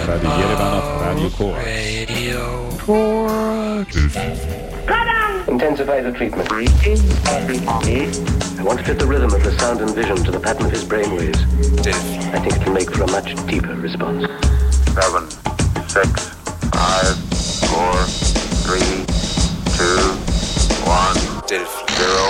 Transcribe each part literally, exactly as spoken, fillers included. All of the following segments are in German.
Radio Yerevan auf Radio Kora. Radio Kora. Intensify the treatment. I want to fit the rhythm of the sound and vision to the pattern of his brainwaves. I think it will make for a much deeper response. Seven, six, five, four, three, two, one, zero.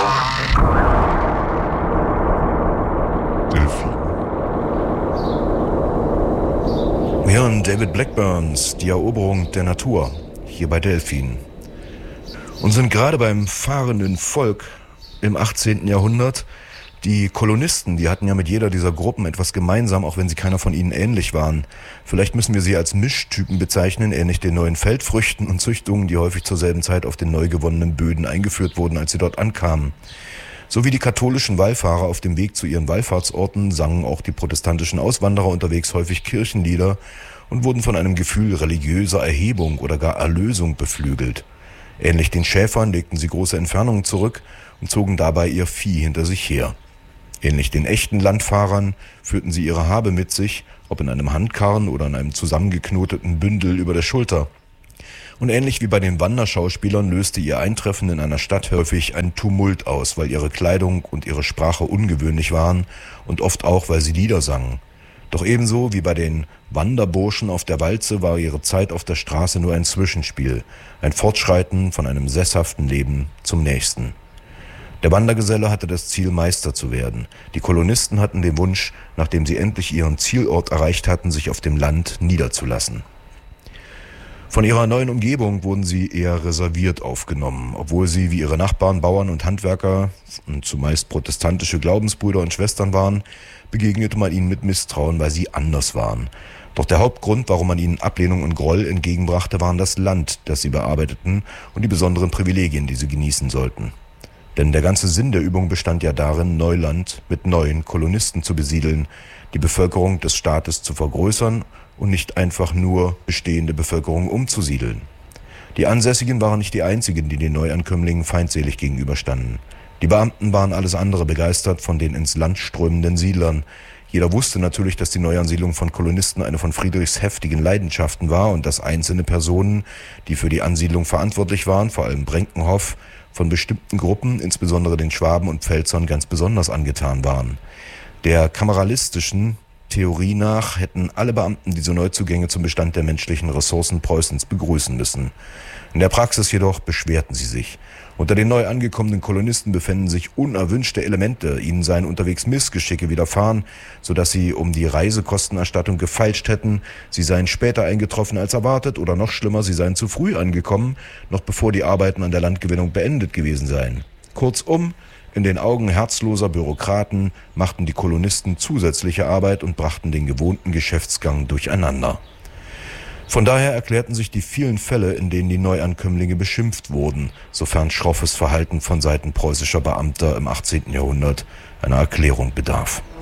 Wir hören David Blackburns Die Eroberung der Natur hier bei Delphin und sind gerade beim fahrenden Volk im achtzehnten Jahrhundert. Die Kolonisten, die hatten ja mit jeder dieser Gruppen etwas gemeinsam, auch wenn sie keiner von ihnen ähnlich waren. Vielleicht müssen wir sie als Mischtypen bezeichnen, ähnlich den neuen Feldfrüchten und Züchtungen, die häufig zur selben Zeit auf den neu gewonnenen Böden eingeführt wurden, als sie dort ankamen. So wie die katholischen Wallfahrer auf dem Weg zu ihren Wallfahrtsorten sangen auch die protestantischen Auswanderer unterwegs häufig Kirchenlieder und wurden von einem Gefühl religiöser Erhebung oder gar Erlösung beflügelt. Ähnlich den Schäfern legten sie große Entfernungen zurück und zogen dabei ihr Vieh hinter sich her. Ähnlich den echten Landfahrern führten sie ihre Habe mit sich, ob in einem Handkarren oder in einem zusammengeknoteten Bündel über der Schulter. Und ähnlich wie bei den Wanderschauspielern löste ihr Eintreffen in einer Stadt häufig einen Tumult aus, weil ihre Kleidung und ihre Sprache ungewöhnlich waren und oft auch, weil sie Lieder sangen. Doch ebenso wie bei den Wanderburschen auf der Walze war ihre Zeit auf der Straße nur ein Zwischenspiel, ein Fortschreiten von einem sesshaften Leben zum nächsten. Der Wandergeselle hatte das Ziel, Meister zu werden. Die Kolonisten hatten den Wunsch, nachdem sie endlich ihren Zielort erreicht hatten, sich auf dem Land niederzulassen. Von ihrer neuen Umgebung wurden sie eher reserviert aufgenommen, obwohl sie wie ihre Nachbarn Bauern und Handwerker und zumeist protestantische Glaubensbrüder und Schwestern waren, begegnete man ihnen mit Misstrauen, weil sie anders waren. Doch der Hauptgrund, warum man ihnen Ablehnung und Groll entgegenbrachte, waren das Land, das sie bearbeiteten und die besonderen Privilegien, die sie genießen sollten. Denn der ganze Sinn der Übung bestand ja darin, Neuland mit neuen Kolonisten zu besiedeln, die Bevölkerung des Staates zu vergrößern und nicht einfach nur bestehende Bevölkerung umzusiedeln. Die Ansässigen waren nicht die einzigen, die den Neuankömmlingen feindselig gegenüberstanden. Die Beamten waren alles andere begeistert von den ins Land strömenden Siedlern. Jeder wusste natürlich, dass die Neuansiedlung von Kolonisten eine von Friedrichs heftigen Leidenschaften war und dass einzelne Personen, die für die Ansiedlung verantwortlich waren, vor allem Brenkenhoff, von bestimmten Gruppen, insbesondere den Schwaben und Pfälzern, ganz besonders angetan waren. Der kameralistischen Theorie nach hätten alle Beamten diese Neuzugänge zum Bestand der menschlichen Ressourcen Preußens begrüßen müssen. In der Praxis jedoch beschwerten sie sich. Unter den neu angekommenen Kolonisten befänden sich unerwünschte Elemente. Ihnen seien unterwegs Missgeschicke widerfahren, sodass sie um die Reisekostenerstattung gefeilscht hätten. Sie seien später eingetroffen als erwartet oder noch schlimmer, sie seien zu früh angekommen, noch bevor die Arbeiten an der Landgewinnung beendet gewesen seien. Kurzum, in den Augen herzloser Bürokraten machten die Kolonisten zusätzliche Arbeit und brachten den gewohnten Geschäftsgang durcheinander. Von daher erklärten sich die vielen Fälle, in denen die Neuankömmlinge beschimpft wurden, sofern schroffes Verhalten von Seiten preußischer Beamter im achtzehnten Jahrhundert einer Erklärung bedarf.